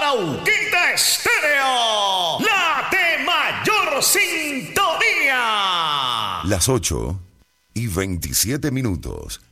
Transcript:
Lauquita Estéreo, la de mayor sintonía. Las 8:27.